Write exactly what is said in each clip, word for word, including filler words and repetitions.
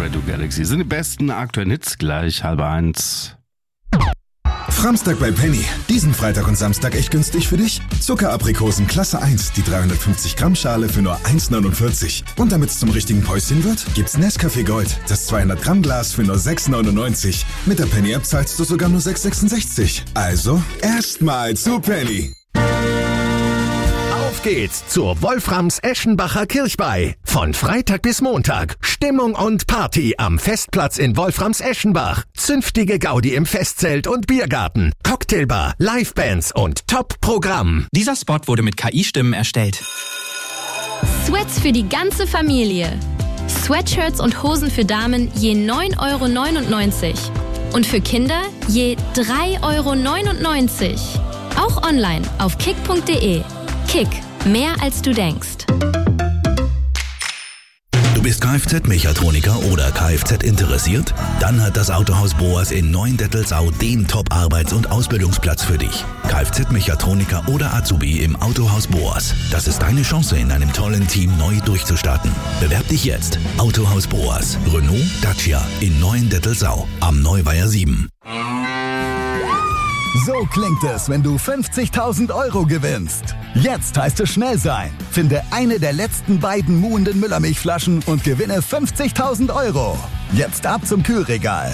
Radio Galaxy. Sind die besten aktuellen Hits gleich halb eins. Framstag bei Penny. Diesen Freitag und Samstag echt günstig für dich? Zuckeraprikosen Klasse eins, die dreihundertfünfzig Gramm Schale für nur eins neunundvierzig. Und damit es zum richtigen Päuschen wird, gibt's Nescafé Gold, das zweihundert Gramm Glas für nur sechs neunundneunzig. Mit der Penny-App zahlst du sogar nur sechs sechsundsechzig. Also, erstmal zu Penny. Auf geht's zur Wolframs-Eschenbacher Kirchweih. Von Freitag bis Montag. Stimmung und Party am Festplatz in Wolframs-Eschenbach. Zünftige Gaudi im Festzelt und Biergarten. Cocktailbar, Livebands und Top-Programm. Dieser Spot wurde mit K I-Stimmen erstellt. Sweats für die ganze Familie. Sweatshirts und Hosen für Damen je neun Euro neunundneunzig. Und für Kinder je drei Euro neunundneunzig. Auch online auf kick punkt de. Kick, mehr als du denkst. Du bist Kfz-Mechatroniker oder Kfz interessiert? Dann hat das Autohaus Boas in Neuendettelsau den Top-Arbeits- und Ausbildungsplatz für dich. Kfz-Mechatroniker oder Azubi im Autohaus Boas. Das ist deine Chance, in einem tollen Team neu durchzustarten. Bewerb dich jetzt. Autohaus Boas. Renault, Dacia in Neuendettelsau am Neuweiher sieben. So klingt es, wenn du fünfzigtausend Euro gewinnst. Jetzt heißt es schnell sein. Finde eine der letzten beiden muhenden Müllermilchflaschen und gewinne fünfzigtausend Euro. Jetzt ab zum Kühlregal.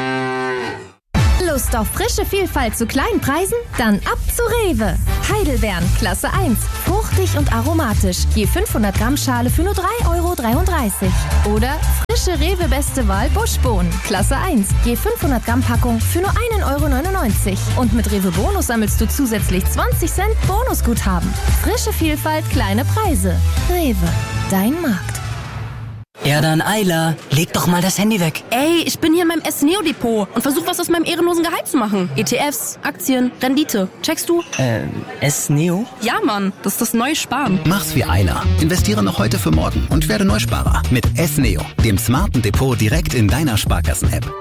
Lust auf frische Vielfalt zu kleinen Preisen? Dann ab zu Rewe. Heidelbeeren, Klasse eins. Fruchtig und aromatisch. Je fünfhundert Gramm Schale für nur drei Euro dreiunddreißig. Oder frische Rewe Beste Wahl Buschbohnen, Klasse eins. Je fünfhundert Gramm Packung für nur ein Euro neunundneunzig. Und mit Rewe Bonus sammelst du zusätzlich zwanzig Cent Bonusguthaben. Frische Vielfalt, kleine Preise. Rewe, dein Markt. Ja dann, Ayla, leg doch mal das Handy weg. Ey, ich bin hier in meinem S-Neo-Depot und versuch was aus meinem ehrenlosen Gehalt zu machen. E T Fs, Aktien, Rendite. Checkst du? Ähm, S-Neo? Ja, Mann, das ist das neue Sparen. Mach's wie Ayla. Investiere noch heute für morgen und werde Neusparer mit S-Neo, dem smarten Depot direkt in deiner Sparkassen-App.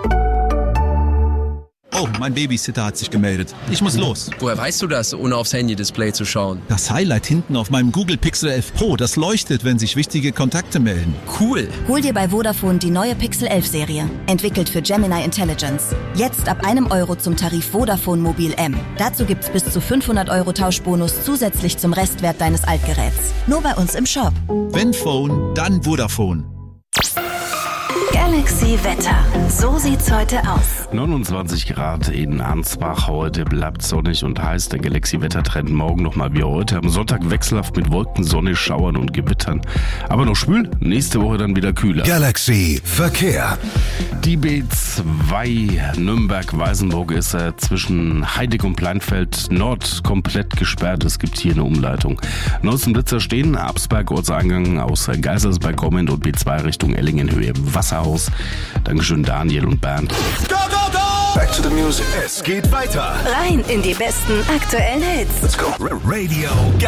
Oh, mein Babysitter hat sich gemeldet. Ich muss los. Woher weißt du das, ohne aufs Handy-Display zu schauen? Das Highlight hinten auf meinem Google Pixel elf Pro, das leuchtet, wenn sich wichtige Kontakte melden. Cool. Hol dir bei Vodafone die neue Pixel elf Serie. Entwickelt für Gemini Intelligence. Jetzt ab einem Euro zum Tarif Vodafone Mobil M. Dazu gibt's bis zu fünfhundert Euro Tauschbonus zusätzlich zum Restwert deines Altgeräts. Nur bei uns im Shop. Wenn Phone, dann Vodafone. Galaxy Wetter. So sieht's heute aus. neunundzwanzig Grad in Ansbach. Heute bleibt sonnig und heiß. Der Galaxy Wettertrend morgen nochmal wie heute. Am Sonntag wechselhaft mit Wolken, Sonne, Schauern und Gewittern. Aber noch schwül. Nächste Woche dann wieder kühler. Galaxy Verkehr. Die B zwei Nürnberg-Weißenburg ist äh, zwischen Heidig und Pleinfeld Nord komplett gesperrt. Es gibt hier eine Umleitung. Nord zum Blitzer stehen. Absberg, Ortseingang aus äh, Geisersberg kommend und B zwei Richtung Ellingenhöhe. Wasserhaus. Dankeschön Daniel und Bernd. Go, go, go! Back to the music. Es geht weiter. Rein in die besten aktuellen Hits. Let's go. Radio